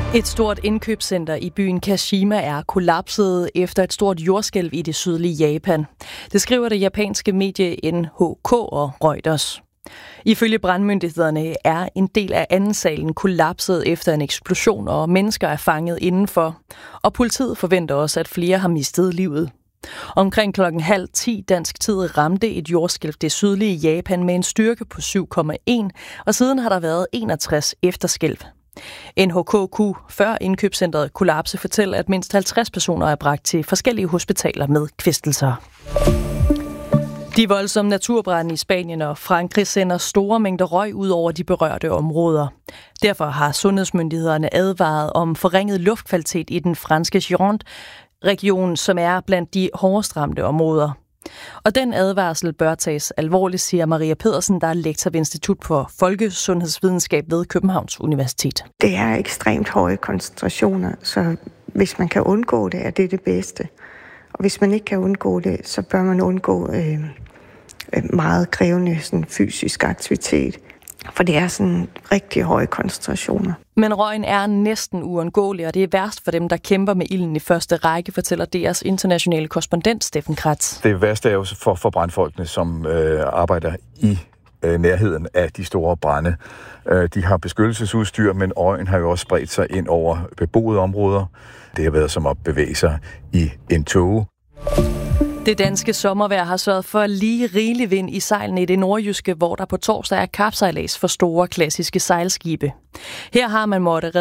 Et stort indkøbscenter i byen Kashima er kollapset efter et stort jordskælv i det sydlige Japan. Det skriver det japanske medie NHK og Reuters. Ifølge brandmyndighederne er en del af anden salen kollapset efter en eksplosion, og mennesker er fanget indenfor. Og politiet forventer også, at flere har mistet livet. Omkring 9:30 dansk tid ramte et jordskælv det sydlige Japan med en styrke på 7,1, og siden har der været 61 efterskælv. NHK kunne før indkøbscentret kollapse fortælle, at mindst 50 personer er bragt til forskellige hospitaler med kvæstelser. De voldsomme naturbrande i Spanien og Frankrig sender store mængder røg ud over de berørte områder. Derfor har sundhedsmyndighederne advaret om forringet luftkvalitet i den franske Gironde-region, som er blandt de hårdest ramte områder. Og den advarsel bør tages alvorligt, siger Maria Pedersen, der er lektor ved Institut for Folkesundhedsvidenskab ved Københavns Universitet. Det er ekstremt høje koncentrationer, så hvis man kan undgå det, er det det bedste. Og hvis man ikke kan undgå det, så bør man undgå meget krævende sådan, fysisk aktivitet. For det er sådan rigtig høje koncentrationer. Men røgen er næsten uundgåelig, og det er værst for dem, der kæmper med ilden i første række, fortæller DR's internationale korrespondent Steffen Kratz. Det værste er jo for brandfolkene, som arbejder i nærheden af de store brande. De har beskyttelsesudstyr, men røgen har jo også spredt sig ind over beboede områder. Det har været som at bevæge sig i en tåge. Det danske sommervejr har sørget for lige rigelig vind i sejlene i det nordjyske, hvor der på torsdag er kapsejlads for store klassiske sejlskibe. Her har man måttet